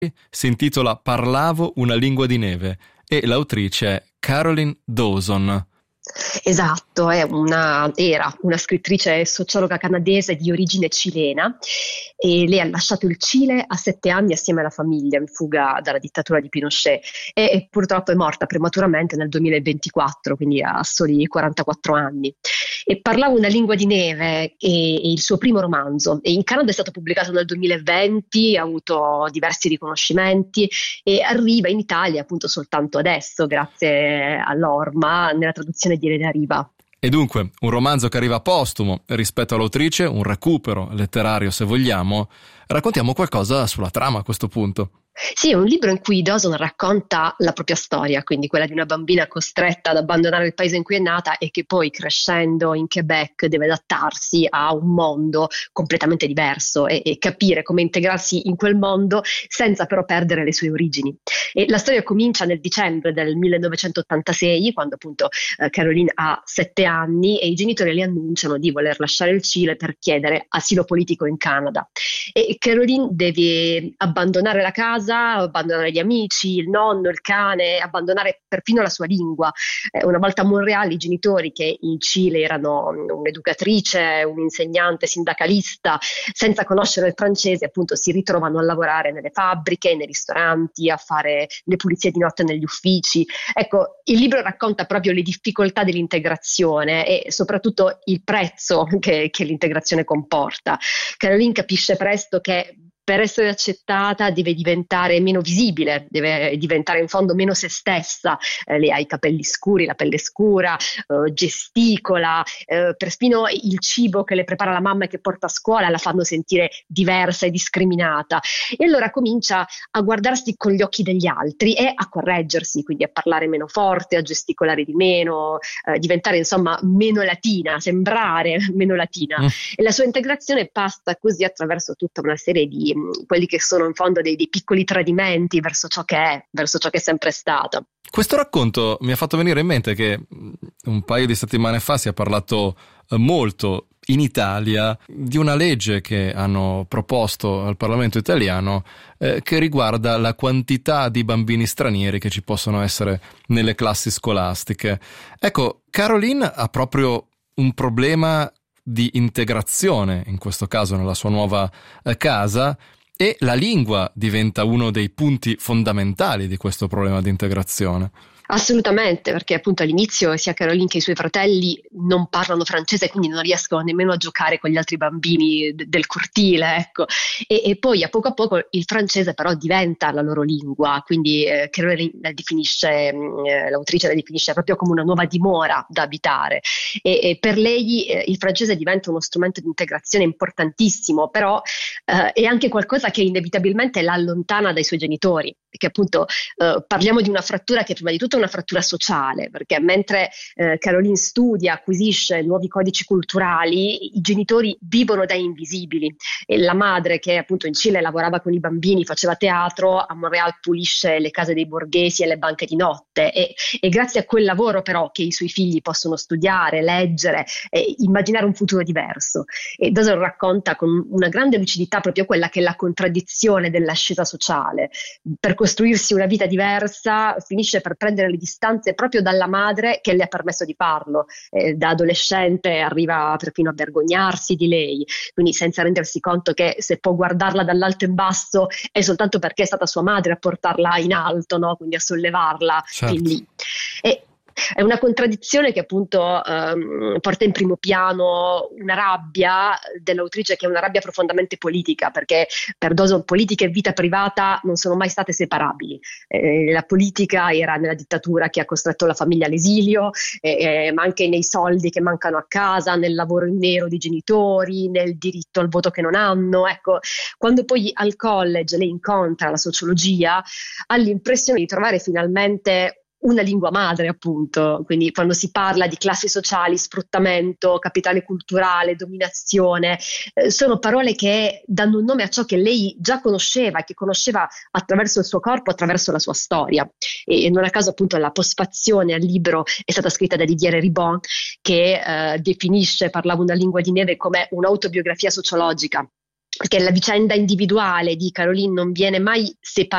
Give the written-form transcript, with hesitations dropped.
si intitola Parlavo una lingua di neve e l'autrice è Caroline Dawson. Esatto, era una scrittrice sociologa canadese di origine cilena e lei ha lasciato il Cile a 7 anni assieme alla famiglia in fuga dalla dittatura di Pinochet e purtroppo è morta prematuramente nel 2024, quindi a soli 44 anni. E Parlavo una lingua di neve è il suo primo romanzo e in Canada è stato pubblicato nel 2020, ha avuto diversi riconoscimenti e arriva in Italia appunto soltanto adesso grazie all'Orma nella traduzione di Elena Riva. E dunque, un romanzo che arriva postumo rispetto all'autrice, un recupero letterario se vogliamo. Raccontiamo qualcosa sulla trama a questo punto. Sì, è un libro in cui Dawson racconta la propria storia, quindi quella di una bambina costretta ad abbandonare il paese in cui è nata e che poi crescendo in Quebec deve adattarsi a un mondo completamente diverso e capire come integrarsi in quel mondo senza però perdere le sue origini. E la storia comincia nel dicembre del 1986, quando appunto Caroline ha 7 anni e i genitori le annunciano di voler lasciare il Cile per chiedere asilo politico in Canada. E Caroline deve abbandonare la casa, abbandonare gli amici, il nonno, il cane, abbandonare perfino la sua lingua. Una volta a Montréal i genitori, che in Cile erano un'educatrice, un insegnante sindacalista, senza conoscere il francese, appunto si ritrovano a lavorare nelle fabbriche, nei ristoranti, a fare le pulizie di notte negli uffici. Ecco, il libro racconta proprio le difficoltà dell'integrazione e soprattutto il prezzo che l'integrazione comporta. Caroline capisce presto che per essere accettata deve diventare meno visibile, deve diventare in fondo meno se stessa. Lei ha i capelli scuri, la pelle scura, gesticola, perfino il cibo che le prepara la mamma e che porta a scuola la fanno sentire diversa e discriminata. E allora comincia a guardarsi con gli occhi degli altri e a correggersi, quindi a parlare meno forte, a gesticolare di meno, diventare insomma meno latina, sembrare meno latina. E la sua integrazione passa così attraverso tutta una serie di quelli che sono in fondo dei piccoli tradimenti verso ciò che è, verso ciò che è sempre stato. Questo racconto mi ha fatto venire in mente che un paio di settimane fa si è parlato molto in Italia di una legge che hanno proposto al Parlamento italiano che riguarda la quantità di bambini stranieri che ci possono essere nelle classi scolastiche. Ecco, Caroline ha proprio un problema di integrazione, in questo caso nella sua nuova casa, e la lingua diventa uno dei punti fondamentali di questo problema di integrazione. Assolutamente, perché appunto all'inizio sia Caroline che i suoi fratelli non parlano francese, quindi non riescono nemmeno a giocare con gli altri bambini del cortile, ecco. E poi a poco il francese però diventa la loro lingua, quindi Caroline l'autrice la definisce proprio come una nuova dimora da abitare. E per lei il francese diventa uno strumento di integrazione importantissimo, però è anche qualcosa che inevitabilmente la allontana dai suoi genitori, perché appunto parliamo di una frattura che prima di tutto è una frattura sociale, perché mentre Caroline studia, acquisisce nuovi codici culturali, i genitori vivono da invisibili e la madre, che appunto in Cile lavorava con i bambini, faceva teatro, a Montréal pulisce le case dei borghesi e le banche di notte e grazie a quel lavoro però che i suoi figli possono studiare, leggere e immaginare un futuro diverso. E Dawson racconta con una grande lucidità proprio quella che è la contraddizione dell'ascesa sociale. Per costruirsi una vita diversa finisce per prendere le distanze proprio dalla madre che le ha permesso di farlo. Da adolescente arriva perfino a vergognarsi di lei, quindi senza rendersi conto che se può guardarla dall'alto in basso è soltanto perché è stata sua madre a portarla in alto, no? Quindi a sollevarla, certo. Fin lì. È una contraddizione che appunto porta in primo piano una rabbia dell'autrice che è una rabbia profondamente politica, perché per Dawson politica e vita privata non sono mai state separabili. La politica era nella dittatura che ha costretto la famiglia all'esilio, ma anche nei soldi che mancano a casa, nel lavoro in nero dei genitori, nel diritto al voto che non hanno. Ecco, quando poi al college lei incontra la sociologia, ha l'impressione di trovare finalmente una lingua madre, appunto. Quindi quando si parla di classi sociali, sfruttamento, capitale culturale, dominazione, sono parole che danno un nome a ciò che lei già conosceva, che conosceva attraverso il suo corpo, attraverso la sua storia. E non a caso appunto la postfazione al libro è stata scritta da Didier Ribon, che definisce Parlavo una lingua di neve come un'autobiografia sociologica, perché la vicenda individuale di Caroline non viene mai separata